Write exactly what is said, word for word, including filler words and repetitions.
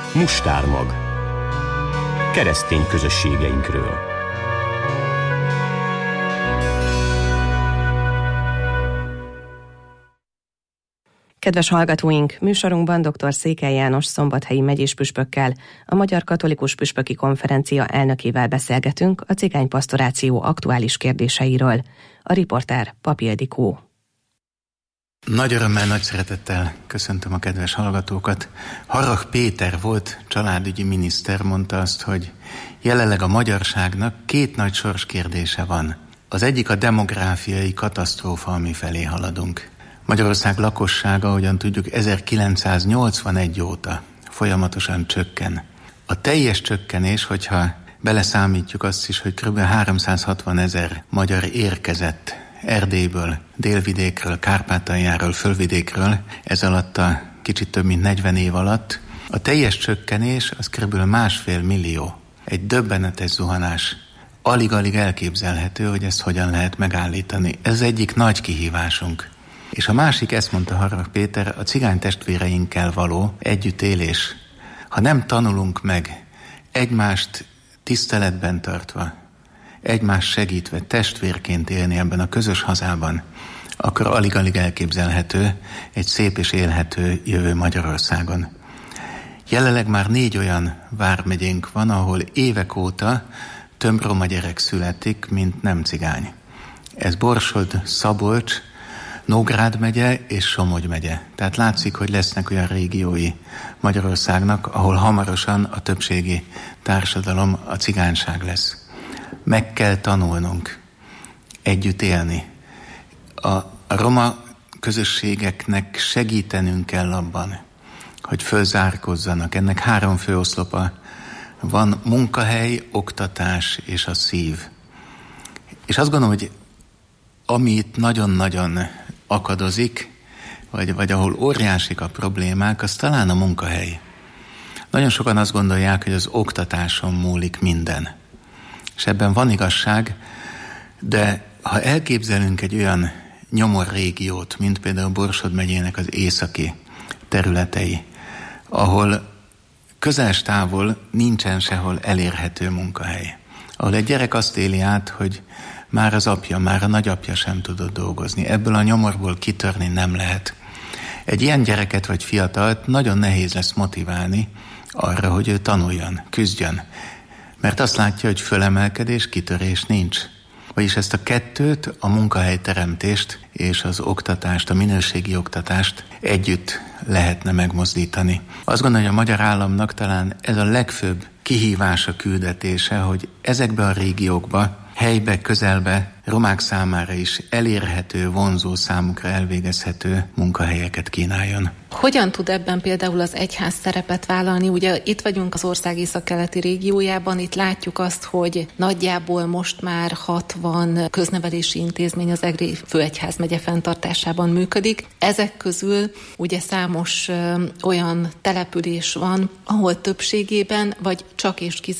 Mustármag. Keresztény közösségeinkről. Kedves hallgatóink, műsorunkban dr. Székely János szombathelyi megyéspüspökkel, a Magyar Katolikus Püspöki Konferencia elnökével beszélgetünk a cigánypasztoráció aktuális kérdéseiről. A riporter Pap Ildikó. Nagy örömmel, nagy szeretettel köszöntöm a kedves hallgatókat. Harrach Péter volt családügyi miniszter, mondta azt, hogy jelenleg a magyarságnak két nagy sorskérdése van. Az egyik a demográfiai katasztrófa, ami felé haladunk. Magyarország lakossága, ahogyan tudjuk, ezerkilencszáznyolcvanegy óta folyamatosan csökken. A teljes csökkenés, hogyha beleszámítjuk azt is, hogy kb. háromszázhatvanezer magyar érkezett Erdélyből, délvidékről, Kárpátaljáról, fölvidékről, ez alatt a kicsit több mint negyven év alatt, a teljes csökkenés az kb. másfél millió. Egy döbbenetes zuhanás. Alig-alig elképzelhető, hogy ezt hogyan lehet megállítani. Ez egyik nagy kihívásunk. És a másik, ezt mondta Harrach Péter, a cigány testvéreinkkel való együttélés. Ha nem tanulunk meg egymást tiszteletben tartva, egymást segítve, testvérként élni ebben a közös hazában, akkor alig-alig elképzelhető egy szép és élhető jövő Magyarországon. Jelenleg már négy olyan vármegyénk van, ahol évek óta több roma gyerek születik, mint nem cigány. Ez Borsod, Szabolcs, Nógrád megye és Somogy megye. Tehát látszik, hogy lesznek olyan régiói Magyarországnak, ahol hamarosan a többségi társadalom a cigányság lesz. Meg kell tanulnunk együtt élni. A, a roma közösségeknek segítenünk kell abban, hogy fölzárkozzanak. Ennek három fő oszlopa van: munkahely, oktatás és a szív. És azt gondolom, hogy ami itt nagyon-nagyon akadozik, vagy, vagy ahol óriásik a problémák, az talán a munkahely. Nagyon sokan azt gondolják, hogy az oktatáson múlik minden. És ebben van igazság, de ha elképzelünk egy olyan nyomorrégiót, mint például Borsod megyének az északi területei, ahol közel távol nincsen sehol elérhető munkahely, ahol egy gyerek azt éli át, hogy már az apja, már a nagyapja sem tudott dolgozni. Ebből a nyomorból kitörni nem lehet. Egy ilyen gyereket vagy fiatalt nagyon nehéz lesz motiválni arra, hogy ő tanuljon, küzdjön. Mert azt látja, hogy fölemelkedés, kitörés nincs. Vagyis ezt a kettőt, a munkahelyteremtést és az oktatást, a minőségi oktatást együtt lehetne megmozdítani. Azt gondolom, hogy a magyar államnak talán ez a legfőbb kihívása, küldetése, hogy ezekbe a régiókba, helybe, közelbe, romák számára is elérhető, vonzó, számukra elvégezhető munkahelyeket kínáljon. Hogyan tud ebben például az egyház szerepet vállalni? Ugye itt vagyunk az ország északkeleti régiójában, itt látjuk azt, hogy nagyjából most már hatvan köznevelési intézmény az Egri főegyházmegye fenntartásában működik. Ezek közül ugye számos ö, olyan település van, ahol többségében vagy csak és